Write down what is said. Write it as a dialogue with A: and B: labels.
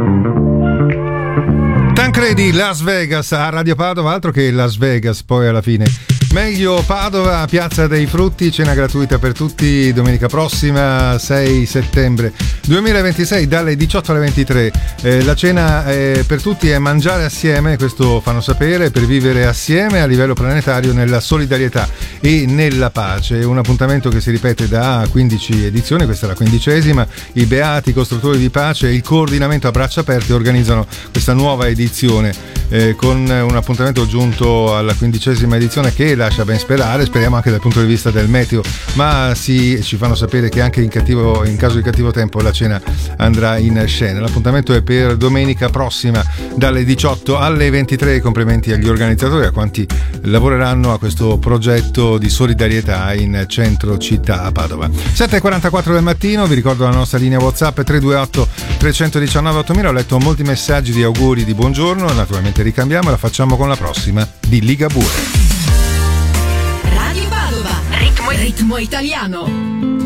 A: Tancredi, Las Vegas a Radio Padova, altro che Las Vegas poi alla fine. Meglio Padova, Piazza dei Frutti, cena gratuita per tutti domenica prossima 6 settembre 2026 dalle 18 alle 23. La cena per tutti è mangiare assieme, questo fanno sapere, per vivere assieme a livello planetario nella solidarietà e nella pace. Un appuntamento che si ripete da 15 edizioni, questa è la 15ª. I Beati Costruttori di Pace e il Coordinamento a Braccia Aperte organizzano questa nuova edizione con un appuntamento giunto alla 15ª edizione che lascia ben sperare, speriamo anche dal punto di vista del meteo, ma ci fanno sapere che anche in caso di cattivo tempo la cena andrà in scena. L'appuntamento è per domenica prossima dalle 18 alle 23. Complimenti agli organizzatori, a quanti lavoreranno a questo progetto di solidarietà in centro città a Padova. 7:44 del mattino, vi ricordo la nostra linea WhatsApp 328 319 8000. Ho letto molti messaggi di auguri di buongiorno, naturalmente ricambiamo e la facciamo con la prossima di Ligabue.
B: Radio Padova, ritmo italiano.